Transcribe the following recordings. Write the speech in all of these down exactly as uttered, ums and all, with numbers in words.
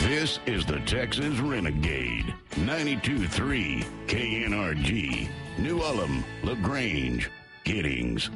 This is the Texas Renegade, ninety-two point three K N R G, New Ulm, LaGrange, Giddings.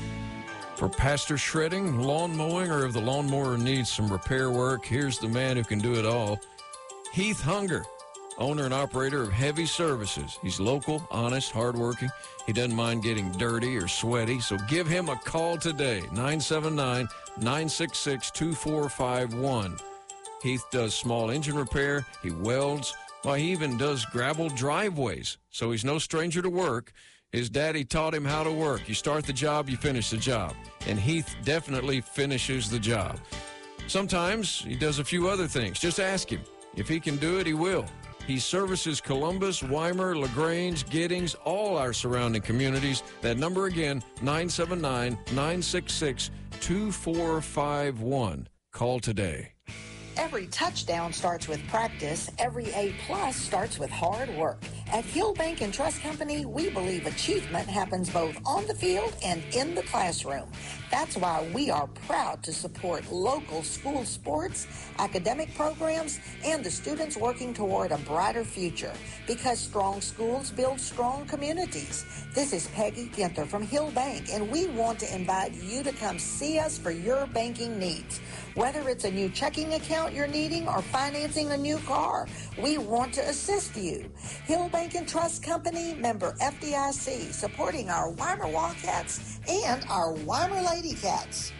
For pasture shredding, lawn mowing, or if the lawnmower needs some repair work, here's the man who can do it all. Heath Hunger, owner and operator of Heavy Services. He's local, honest, hardworking. He doesn't mind getting dirty or sweaty, so give him a call today, nine seven nine, nine six six, two four five one. Heath does small engine repair, he welds, well, he even does gravel driveways, so he's no stranger to work. His daddy taught him how to work. You start the job, you finish the job. And Heath definitely finishes the job. Sometimes he does a few other things. Just ask him. If he can do it, he will. He services Columbus, Weimar, LaGrange, Giddings, all our surrounding communities. That number again, nine seven nine, nine six six, two four five one. Call today. Every touchdown starts with practice. Every A-plus starts with hard work. At Hill Bank and Trust Company, we believe achievement happens both on the field and in the classroom. That's why we are proud to support local school sports, academic programs, and the students working toward a brighter future. Because strong schools build strong communities. This is Peggy Ginther from Hill Bank, and we want to invite you to come see us for your banking needs. Whether it's a new checking account you're needing or financing a new car, we want to assist you. Hill Bank and Trust Company, member F D I C, supporting our Weimar Wildcats and our Weimar Lady Cats.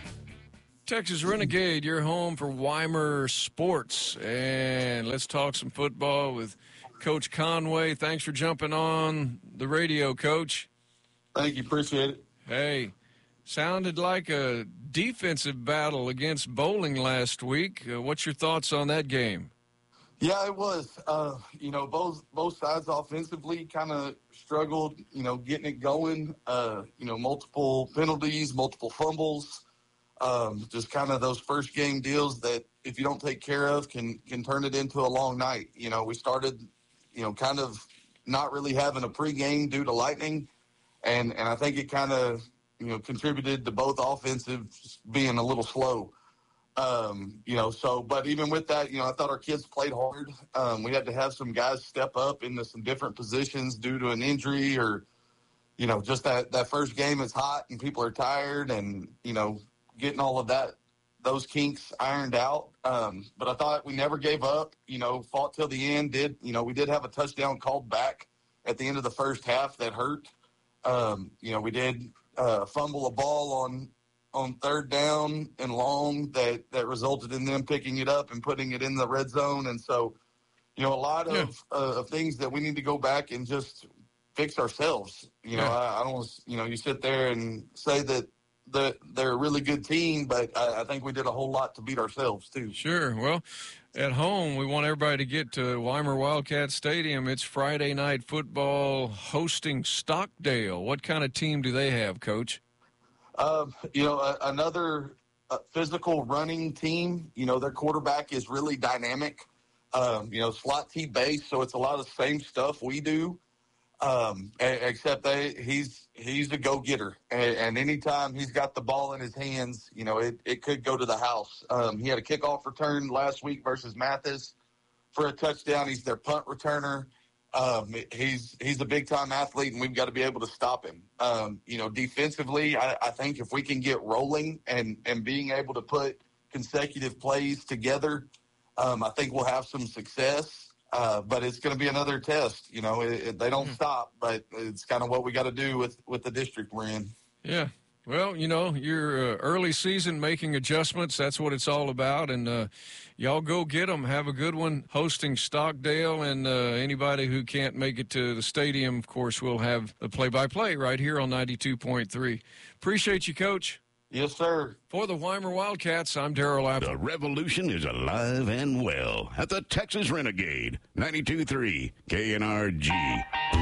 Texas Renegade, your home for Weimar sports. And let's talk some football with Coach Conway. Thanks for jumping on the radio, Coach. Thank you. Appreciate it. Hey, sounded like a defensive battle against Bowling last week. Uh, what's your thoughts on that game? Yeah, it was. Uh, you know, both both sides offensively kind of struggled, you know, getting it going. Uh, you know, multiple penalties, multiple fumbles, um, just kind of those first game deals that if you don't take care of can can turn it into a long night. You know, we started, you know, kind of not really having a pregame due to lightning, and, and I think it kind of, you know, contributed to both offensives being a little slow. Um, you know, so, but even with that, you know, I thought our kids played hard. Um, we had to have some guys step up into some different positions due to an injury or, you know, just that, that first game is hot and people are tired and, you know, getting all of that, those kinks ironed out. Um, but I thought we never gave up, you know, fought till the end, did, you know, we did have a touchdown called back at the end of the first half that hurt. Um, you know, we did uh, fumble a ball on, on third down and long that, that resulted in them picking it up and putting it in the red zone. And so, you know, a lot of, yeah. uh, of things that we need to go back and just fix ourselves. You know, yeah. I, I don't, you know, you sit there and say that the, they're a really good team, but I, I think we did a whole lot to beat ourselves too. Sure. Well, at home, we want everybody to get to Weimar Wildcat Stadium. It's Friday night football hosting Stockdale. What kind of team do they have, Coach? Um, you know, a, another uh, physical running team. You know, their quarterback is really dynamic. Um, you know, slot T based, so it's a lot of the same stuff we do. Um, except they, he's he's a go getter, and, and anytime he's got the ball in his hands, you know, it, it could go to the house. Um, he had a kickoff return last week versus Mathis for a touchdown. He's their punt returner. Um, he's he's a big-time athlete, and we've got to be able to stop him. Um, you know, defensively, I, I think if we can get rolling and, and being able to put consecutive plays together, um, I think we'll have some success. Uh, but it's going to be another test. You know, it, it, they don't mm-hmm. stop, but it's kind of what we got to do with, with the district we're in. Yeah. Well, you know, your uh, early season making adjustments, that's what it's all about. And uh, y'all go get them. Have a good one hosting Stockdale. And uh, anybody who can't make it to the stadium, of course, we'll have the play-by-play right here on ninety-two point three. Appreciate you, Coach. Yes, sir. For the Weimar Wildcats, I'm Darrell Apple. The revolution is alive and well at the Texas Renegade, ninety-two point three K N R G.